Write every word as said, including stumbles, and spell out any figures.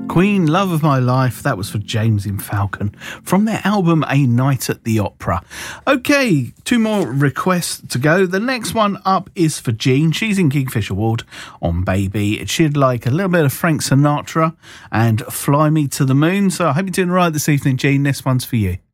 Queen, Love of My Life. That was for James in Falcon from their album A Night at the Opera. Okay, two more requests to go. The next one up is for Jean. She's in Kingfisher Ward on Baby. She'd like a little bit of Frank Sinatra and Fly Me to the Moon. So I hope you're doing all right this evening, Jean. This one's for you.